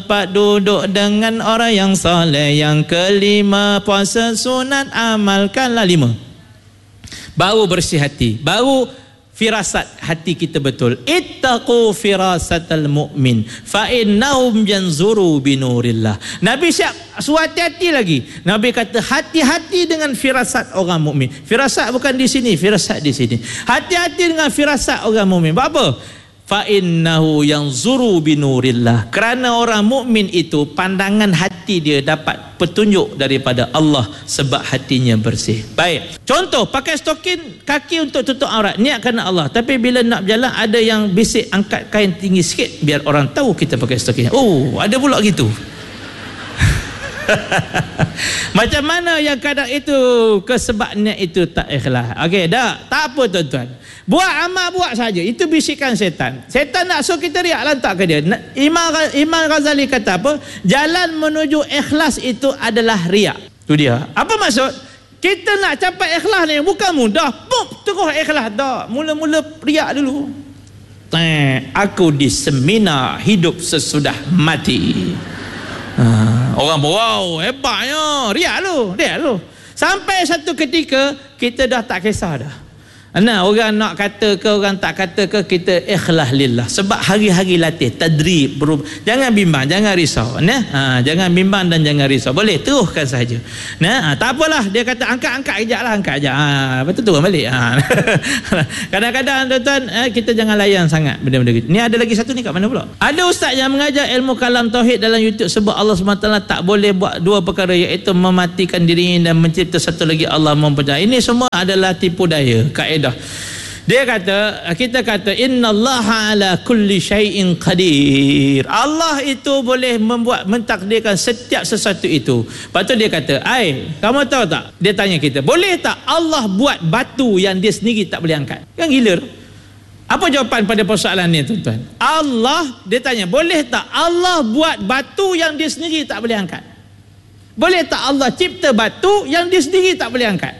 keempat, duduk dengan orang yang soleh. Yang kelima, puasa sunat, amalkanlah 5. Baru bersih hati, baru firasat hati kita betul. Ittaqu firasatal mu'min fa innahum yanzuru binurillah. Nabi siap suruh hati-hati lagi. Nabi kata hati-hati dengan firasat orang mukmin. Firasat bukan di sini, firasat di sini. Hati-hati dengan firasat orang mukmin. Apa? Fa innahu yanzuru binurillah. Kerana orang mukmin itu pandangan hati dia dapat petunjuk daripada Allah sebab hatinya bersih. Baik. Contoh, pakai stokin kaki untuk tutup aurat, niat kerana Allah. Tapi bila nak berjalan ada yang bisik, angkat kain tinggi sikit biar orang tahu kita pakai stokin. Oh, ada pula gitu. Macam mana yang kadang itu kesebabnya itu tak ikhlas. Okey, dah. Tak apa tuan-tuan. Buat amal buat saja. Itu bisikan setan. Setan nak suruh kita riak, lantak ke dia. Imam Ghazali kata apa? Jalan menuju ikhlas itu adalah riak. Itu dia. Apa maksud? Kita nak capai ikhlas ni bukan mudah. Terus ikhlas dah. Mula-mula riak dulu. Aku di seminar hidup sesudah mati. Orang wow, hebatnya. Riak lu. Sampai satu ketika kita dah tak kisah dah. Nah, orang nak kata ke orang tak kata ke, kita ikhlas lillah. Sebab hari-hari latih tadrib, jangan bimbang, jangan risau. Nah, jangan bimbang dan jangan risau. Boleh teruskan saja. Nah, tak apalah. Dia kata angkat kejap lah, angkat kejap. Betul turun balik. Kadang-kadang tuan-tuan, kita jangan layan sangat benda-benda gitu. Ni ada lagi satu ni kat mana pula? Ada ustaz yang mengajar ilmu kalam tauhid dalam YouTube sebab Allah SWT tak boleh buat 2 perkara, iaitu mematikan dirinya dan mencipta satu lagi Allah mempercayai. Ini semua adalah tipu daya, kaedah. Dia kata, kita kata innallaha ala kulli syai'in qadir. Allah itu boleh membuat, mentakdirkan setiap sesuatu itu. Lepas tu dia kata, kamu tahu tak? Dia tanya kita, boleh tak Allah buat batu yang dia sendiri tak boleh angkat? Kan gila tu. Apa jawapan pada persoalan ni tuan-tuan? Allah, dia tanya, boleh tak Allah buat batu yang dia sendiri tak boleh angkat? Boleh tak Allah cipta batu yang dia sendiri tak boleh angkat?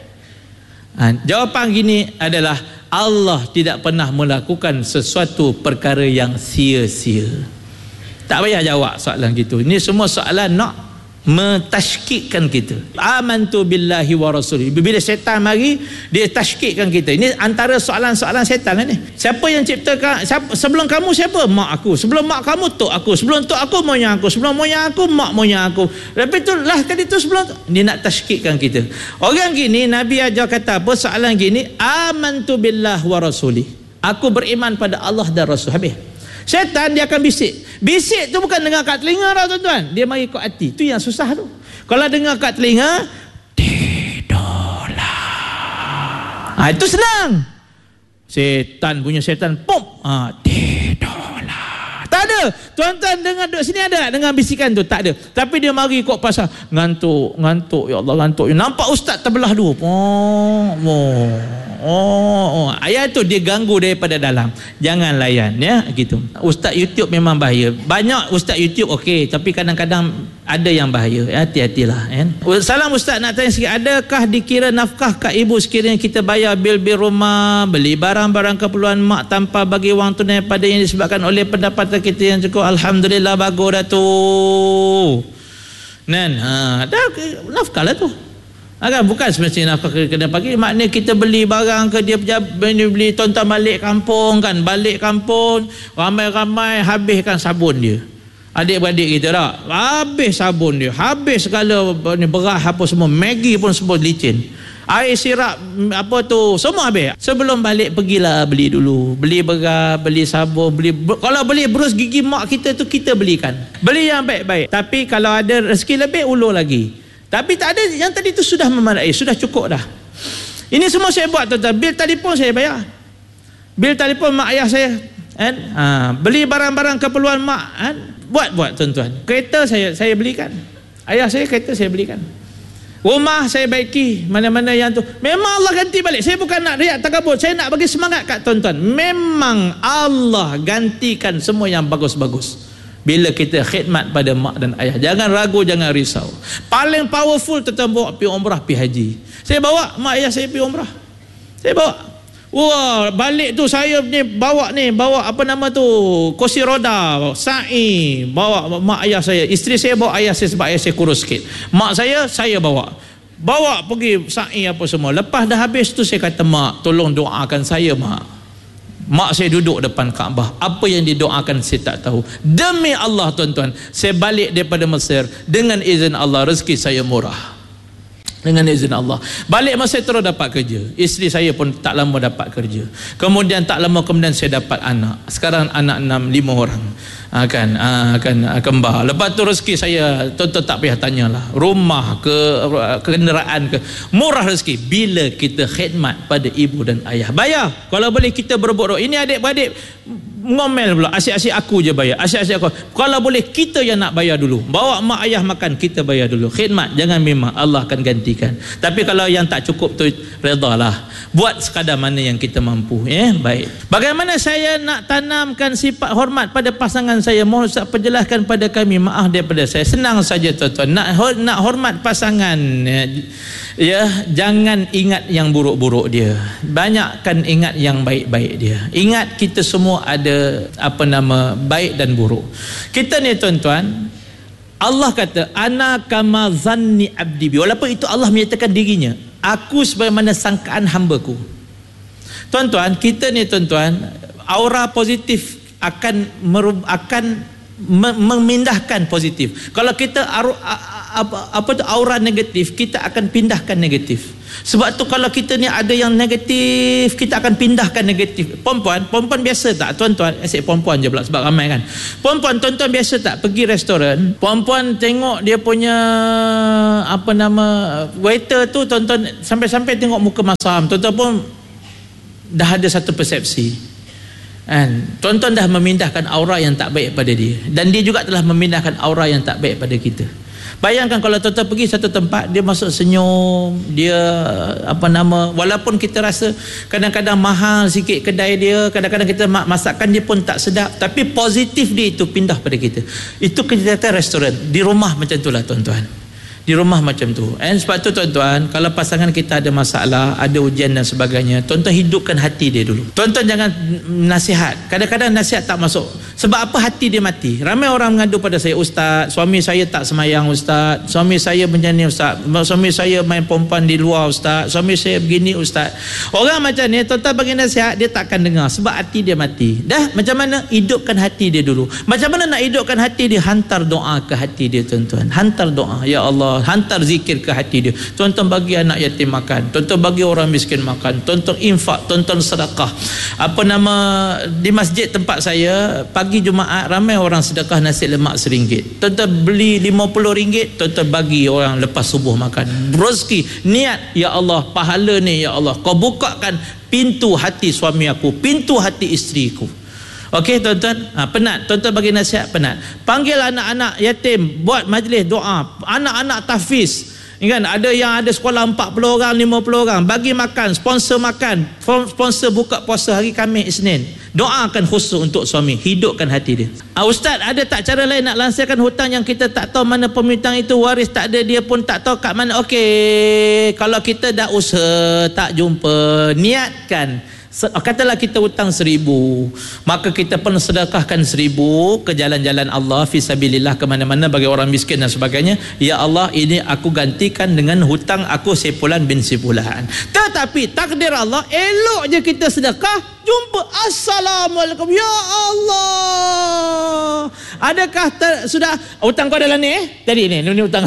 Jawapan gini adalah Allah tidak pernah melakukan sesuatu perkara yang sia-sia. Tak payah jawab soalan gitu. Ini semua soalan nak mentashkikkan kita. Amantu billahi wa rasulih. Bila syaitan mari, dia tashkikkan kita. Ini antara soalan-soalan syaitan ni. Siapa yang ciptakan? Sebelum kamu siapa? Mak aku. Sebelum mak kamu tok aku. Sebelum tok aku moyang aku. Sebelum moyang aku mak moyang aku. Lepas tu lah tadi tu sebelum tu. Dia nak tashkikkan kita. Orang gini Nabi ajar kata apa? Soalan gini, amantu billahi wa rasulih. Aku beriman pada Allah dan Rasul. Habis. Syaitan dia akan bisik. Bisik tu bukan dengar kat telinga dah tuan-tuan. Dia mari kat hati. Tu yang susah tu. Kalau dengar kat telinga, tidurlah. Itu senang. Setan punya setan, tidurlah. Tak ada. Tuan-tuan dengar duduk sini ada dengar bisikan tu? Tak ada. Tapi dia mari kok pasal ngantuk. Ya Allah, ngantuk. Nampak ustaz terbelah dua. Ayat tu dia ganggu daripada dalam. Jangan layan ya gitu. Ustaz YouTube memang bahaya. Banyak ustaz YouTube okey, tapi kadang-kadang ada yang bahaya. Hati-hatilah kan. Salam ustaz, nak tanya sikit, adakah dikira nafkah kat ibu sekiranya kita bayar bil-bil rumah, beli barang-barang keperluan mak tanpa bagi wang tunai pada yang disebabkan oleh pendapatan kita yang cukup? Alhamdulillah, bagus dah tu. Dah nafkah lah tu. Bukan semestinya nafkah kena bagi. Maknanya kita beli barang ke dia beli tonton balik kampung kan. Balik kampung ramai-ramai habiskan sabun dia. Adik-beradik kita tak? Habis sabun dia. Habis segala beras apa semua. Maggi pun semua licin. Air sirap apa tu semua habis. Sebelum balik pergilah beli dulu. Beli beras, beli sabun, kalau beli berus gigi mak kita tu kita belikan. Beli yang baik-baik. Tapi kalau ada rezeki lebih ulur lagi. Tapi tak ada, yang tadi tu sudah memadai, sudah cukup dah. Ini semua saya buat tuan-tuan. Bil telefon saya bayar. Bil telefon mak ayah saya kan? Beli barang-barang keperluan mak kan? Buat tuan-tuan. Kereta saya belikan. Ayah saya kereta saya belikan. Rumah saya baiki. Mana-mana yang tu memang Allah ganti balik. Saya bukan nak riak takabur. Saya nak bagi semangat kat tuan-tuan. Memang Allah gantikan semua yang bagus-bagus bila kita khidmat pada mak dan ayah. Jangan ragu, jangan risau. Paling powerful tuan-tuan bawa pergi umrah, pergi haji. Saya bawa mak ayah saya pergi umrah. Saya bawa. Wah, balik tu saya bawa apa nama tu, kursi roda, sa'i, bawa mak ayah saya, isteri saya bawa ayah saya sebab ayah saya kurus sikit. Mak saya bawa pergi sa'i apa semua. Lepas dah habis tu saya kata, mak tolong doakan saya mak. Mak saya duduk depan Kaabah. Apa yang didoakan saya tak tahu. Demi Allah tuan-tuan, saya balik daripada Mesir dengan izin Allah, rezeki saya murah. Dengan izin Allah. Balik masa terus dapat kerja. Isteri saya pun tak lama dapat kerja. Kemudian tak lama kemudian saya dapat anak. Sekarang anak 5 orang. Akan kembar. Lepas tu rezeki saya tuan-tuan tak payah tanyalah. Rumah ke kenderaan ke, murah rezeki bila kita khidmat pada ibu dan ayah. Bayar. Kalau boleh kita berebut. Ini adik-beradik ngomel pula, asyik-asyik aku je bayar, asyik-asyik aku. Kalau boleh kita yang nak bayar dulu, bawa mak ayah makan, kita bayar dulu. Khidmat jangan memang, Allah akan gantikan. Tapi kalau yang tak cukup tu, redalah, buat sekadar mana yang kita mampu. Baik, bagaimana saya nak tanamkan sifat hormat pada pasangan saya? Mohon Ustaz penjelaskan pada kami. Maaf daripada saya. Senang saja tuan-tuan, nak hormat pasangan, jangan ingat yang buruk-buruk dia, banyakkan ingat yang baik-baik dia. Ingat kita semua ada baik dan buruk. Kita ni tuan-tuan, Allah kata ana kama zanni abdi bi, walaupun itu Allah menyatakan dirinya, aku sebagaimana sangkaan hamba-Ku. Tuan-tuan, kita ni tuan-tuan, aura positif akan memindahkan positif. Kalau kita aura negatif, kita akan pindahkan negatif. Sebab tu kalau kita ni ada yang negatif, kita akan pindahkan negatif. Perempuan biasa tak tuan-tuan? Asyik perempuan je pula sebab ramai kan. Perempuan tuan-tuan biasa tak pergi restoran, perempuan tengok dia punya waiter tu tuan-tuan, sampai-sampai tengok muka masam, tuan-tuan pun dah ada satu persepsi. Tuan-tuan dah memindahkan aura yang tak baik pada dia, dan dia juga telah memindahkan aura yang tak baik pada kita. Bayangkan kalau tuan-tuan pergi satu tempat, dia masuk senyum, dia walaupun kita rasa kadang-kadang mahal sikit kedai dia, kadang-kadang kita masakan dia pun tak sedap, tapi positif dia itu pindah pada kita. Itu kita kata restoran. Di rumah macam itulah tuan-tuan. Di rumah macam tu. Sebab tu tuan-tuan, kalau pasangan kita ada masalah, ada ujian dan sebagainya, tuan-tuan hidupkan hati dia dulu. Tuan-tuan jangan nasihat. Kadang-kadang nasihat tak masuk. Sebab apa? Hati dia mati. Ramai orang mengadu pada saya, Ustaz, suami saya tak semayang Ustaz, suami saya macam ni Ustaz, suami saya main perempuan di luar Ustaz, suami saya begini Ustaz. Orang macam ni, tuan-tuan bagi nasihat, dia takkan dengar sebab hati dia mati. Dah, macam mana? Hidupkan hati dia dulu. Macam mana nak hidupkan hati dia? Hantar doa ke hati dia tuan-tuan. Hantar doa. Ya Allah, hantar zikir ke hati dia. Tuan-tuan bagi anak yatim makan, tuan-tuan bagi orang miskin makan, tuan-tuan infak, tuan-tuan sedekah. Di masjid tempat saya, pagi Jumaat ramai orang sedekah nasi lemak RM1. Tuan-tuan beli RM50, tuan-tuan bagi orang lepas subuh makan. Rezeki, niat, ya Allah, pahala ni ya Allah, kau bukakan pintu hati suami aku, pintu hati isteriku. Okey tuan-tuan, penat, tuan-tuan bagi nasihat penat. Panggil anak-anak yatim, buat majlis doa, anak-anak tahfiz. Kan ada yang ada sekolah 40 orang, 50 orang, bagi makan, sponsor buka puasa hari Khamis, Isnin. Doakan khusus untuk suami, hidupkan hati dia. Ustaz, ada tak cara lain nak lansirkan hutang yang kita tak tahu mana pemiutang itu, waris tak ada, dia pun tak tahu kat mana? Okey, kalau kita dah usaha tak jumpa, niatkan. Katalah kita hutang 1,000, maka kita pun sedekahkan 1,000 ke jalan-jalan Allah, fisabilillah, ke mana-mana bagi orang miskin dan sebagainya. Ya Allah, ini aku gantikan dengan hutang aku sepulan bin sepulan. Tetapi takdir Allah, elok je kita sedekah, jumpa assalamualaikum, ya Allah, adakah sudah hutang kau dalam ni tadi ni hutang.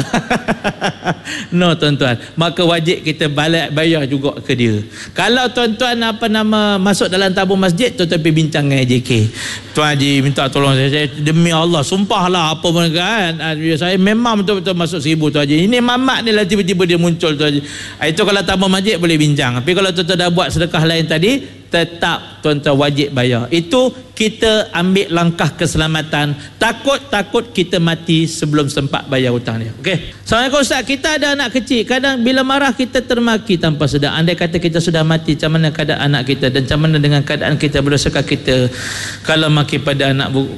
No tuan-tuan, maka wajib kita bayar juga ke dia. Kalau tuan-tuan masuk dalam tabung masjid, tuan-tuan pergi bincang dengan JK, Tuan Haji minta tolong saya demi Allah, sumpahlah apa pun kan, saya memang betul-betul masuk 1,000 Tuan Haji, ini mamat ni lah tiba-tiba dia muncul Tuan Haji. Itu kalau tabung masjid boleh bincang. Tapi kalau tuan-tuan dah buat sedekah lain tadi, tetap tuan-tuan wajib bayar. Itu kita ambil langkah keselamatan. Takut kita mati sebelum sempat bayar hutang dia. Okey. Assalamualaikum Ustaz, kita ada anak kecil, kadang bila marah kita termaki tanpa sedar. Andai kata kita sudah mati, macam mana keadaan anak kita, dan macam mana dengan keadaan kita, berdosakah kita kalau maki pada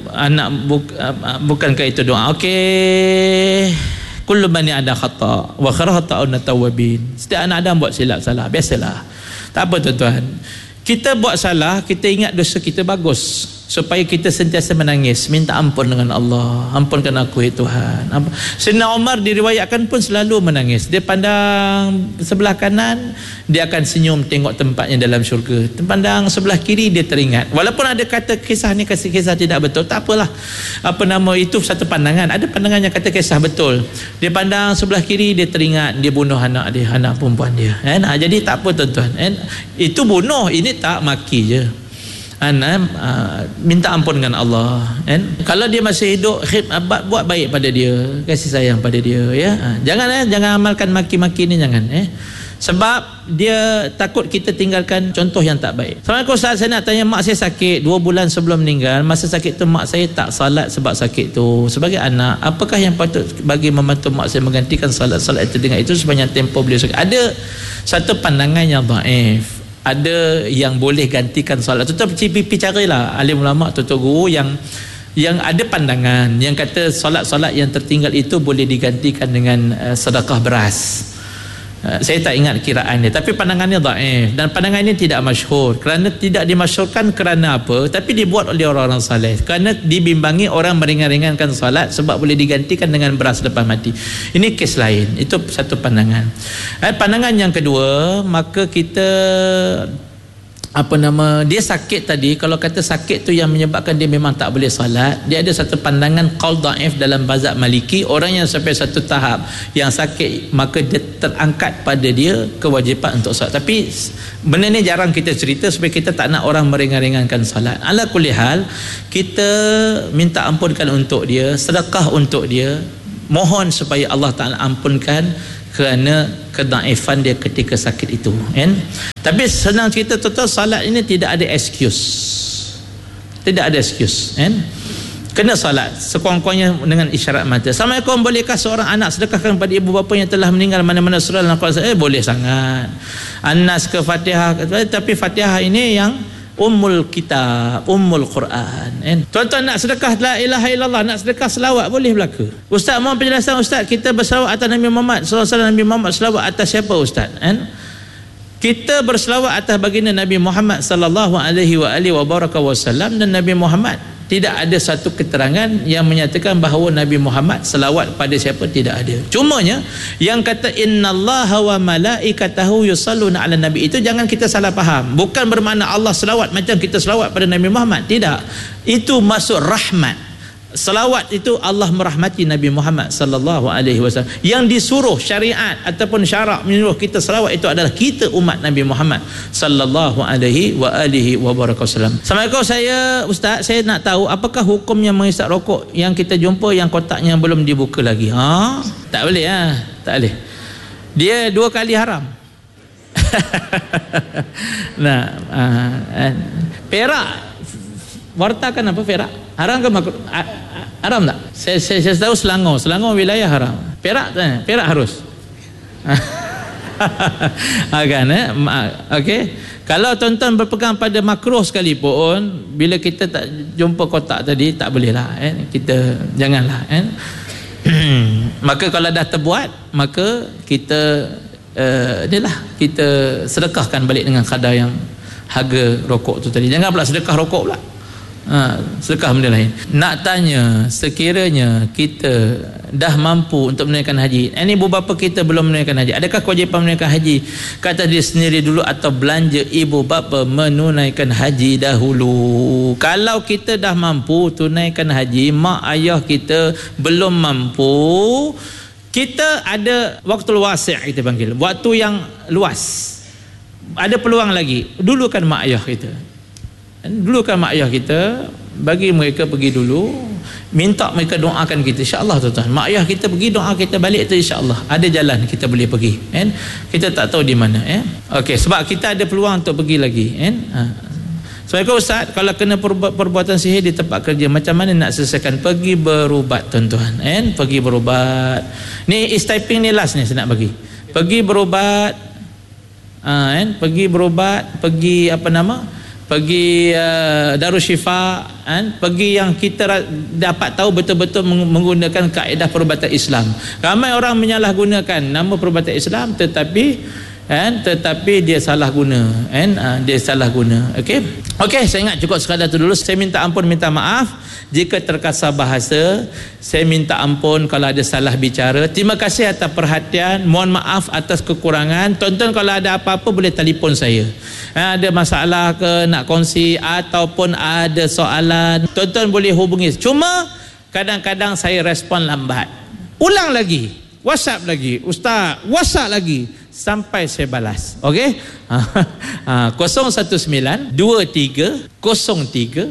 bukankah itu doa? Okey. Kullu bani ada khata wa khata'un tawabin. Setiap anak Adam buat silap salah, biasalah. Tak apa tuan-tuan. Kita buat salah, kita ingat dosa kita bagus, supaya kita sentiasa menangis, minta ampun dengan Allah. Ampunkan aku ya Tuhan. Sayyidina Umar diriwayatkan pun selalu menangis. Dia pandang sebelah kanan, dia akan senyum tengok tempatnya dalam syurga. Pandang sebelah kiri, dia teringat. Walaupun ada kata kisah ni kisah tidak betul, tak apalah. Itu satu pandangan. Ada pandangan yang kata kisah betul. Dia pandang sebelah kiri, dia teringat dia bunuh anak dia, anak perempuan dia. Jadi tak apa tuan-tuan. Itu bunuh, ini tak, maki je. Minta ampun dengan Allah. Kalau dia masih hidup, buat baik pada dia, kasih sayang pada dia, ya. Jangan amalkan maki-maki ni, jangan. Sebab dia takut kita tinggalkan contoh yang tak baik. Assalamualaikum Ustaz, saya nak tanya, mak saya sakit 2 bulan sebelum meninggal. Masa sakit tu mak saya tak salat sebab sakit tu. Sebagai anak, apakah yang patut bagi membantu mak saya menggantikan salat-salat itu dengan itu sepanjang tempoh beliau sakit? Ada satu pandangan yang dhaif. Ada yang boleh gantikan solat. Tuan-tuan pergi carilah alim ulama, tuan-tuan guru yang ada pandangan yang kata solat-solat yang tertinggal itu boleh digantikan dengan sedekah beras. Saya tak ingat kiraan dia, tapi pandangannya dhaif, dan pandangan ini tidak masyhur. Kerana tidak dimasyhurkan kerana apa? Tapi dibuat oleh orang-orang saleh kerana dibimbangi orang meringan-ringankan solat sebab boleh digantikan dengan beras lepas mati. Ini kes lain. Itu satu pandangan. Pandangan yang kedua, maka kita dia sakit tadi, kalau kata sakit tu yang menyebabkan dia memang tak boleh salat, dia ada satu pandangan qaul dhaif dalam mazhab Maliki. Orang yang sampai satu tahap yang sakit, maka dia terangkat pada dia kewajipan untuk salat. Tapi benda ni jarang kita cerita supaya kita tak nak orang meringan-ringankan salat. Ala kulli hal, kita minta ampunkan untuk dia, sedekah untuk dia, mohon supaya Allah Ta'ala ampunkan kerana kedaifan dia ketika sakit itu, kan? Tapi senang cerita, total salat ini tidak ada excuse. Tidak ada excuse, kan? Kena salat sekurang-kurangnya dengan isyarat mata. Assalamualaikum, bolehkah seorang anak sedekahkan pada ibu bapa yang telah meninggal mana-mana surah dalam Quran? Boleh sangat. An-Nas ke Fatihah, tapi Fatihah ini yang Ummul Kitab, Ummul Quran. Tuan-tuan nak sedekah la ilaha illallah, nak sedekah selawat, boleh belaka. Ustaz, mohon penjelasan Ustaz, kita berselawat atas Nabi Muhammad sallallahu alaihi wasallam. Nabi Muhammad selawat atas siapa Ustaz? Kita berselawat atas baginda Nabi Muhammad sallallahu alaihi wasallam, dan Nabi Muhammad tidak ada satu keterangan yang menyatakan bahawa Nabi Muhammad selawat pada siapa, tidak ada. Cumanya yang kata innallaha wa malaikatahu yusalluna ala nabi, itu jangan kita salah faham. Bukan bermakna Allah selawat macam kita selawat pada Nabi Muhammad, tidak. Itu masuk rahmat. Selawat itu Allah merahmati Nabi Muhammad sallallahu alaihi wasallam. Yang disuruh syariat ataupun syarak menyuruh kita selawat itu adalah kita umat Nabi Muhammad sallallahu alaihi wasallam. Assalamualaikum, Ustaz, saya nak tahu apakah hukumnya menghisap rokok yang kita jumpa yang kotaknya belum dibuka lagi. Tak boleh, tak boleh. Dia 2 kali haram. Perak, warta kan apa perak? Haram ke makruh? Haram tak? Saya tahu Selangor wilayah haram. Perak harus. Okey. Kalau tuan-tuan berpegang pada makruh sekalipun, bila kita tak jumpa kotak tadi, tak boleh lah, kita janganlah, maka kalau dah terbuat, maka kita kita sedekahkan balik dengan kadar yang harga rokok tu tadi. Jangan pula sedekah rokok pula. Sedekah benda lain. Nak tanya, sekiranya kita dah mampu untuk menunaikan haji, ini ibu bapa kita belum menunaikan haji, adakah kewajipan menunaikan haji kata dia sendiri dulu atau belanja ibu bapa menunaikan haji dahulu? Kalau kita dah mampu tunaikan haji, mak ayah kita belum mampu, kita ada waktu wasi', kita panggil waktu yang luas, ada peluang lagi. Dulukan mak ayah kita, dulukan mak ayah kita, bagi mereka pergi dulu, minta mereka doakan kita, insya-Allah tuan-tuan. Mak ayah kita pergi, doa kita balik tu, insya-Allah ada jalan kita boleh pergi, kita tak tahu di mana, okey, sebab kita ada peluang untuk pergi lagi, Assalamualaikum Ustaz, kalau kena perbuatan sihir di tempat kerja, macam mana nak selesaikan? Pergi berubat tuan-tuan, pergi berubat. Ni is typing ni last ni saya nak bagi. Pergi berubat, pergi berubat, pergi pergi Darussyifa, pergi yang kita dapat tahu betul-betul menggunakan kaedah perubatan Islam. Ramai orang menyalahgunakan nama perubatan Islam, tetapi tetapi dia salah guna, dia salah guna. Okey, saya ingat cukup sekadar itu dulu. Saya minta ampun, minta maaf jika terkasar bahasa. Saya minta ampun kalau ada salah bicara. Terima kasih atas perhatian, mohon maaf atas kekurangan. Tuan-tuan kalau ada apa-apa boleh telefon saya, ada masalah ke nak kongsi ataupun ada soalan, tuan-tuan boleh hubungi. Cuma kadang-kadang saya respon lambat, ulang lagi, WhatsApp lagi, Ustaz, WhatsApp lagi sampai saya balas. Okey? 019 23 03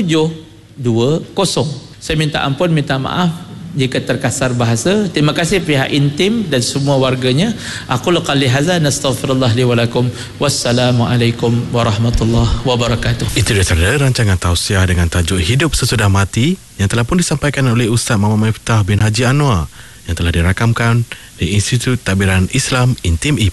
720. Saya minta ampun, minta maaf jika terkasar bahasa. Terima kasih pihak intim dan semua warganya. Aku qali hadza, nastaghfirullah li wa lakum. Wassalamualaikum warahmatullahi wabarakatuh. Itu dia saudara, rancangan tausiah dengan tajuk Hidup Sesudah Mati yang telah pun disampaikan oleh Ustaz Muhammad Miftah bin Haji Anwar, yang telah dirakamkan di Institut Tadbiran Islam Intim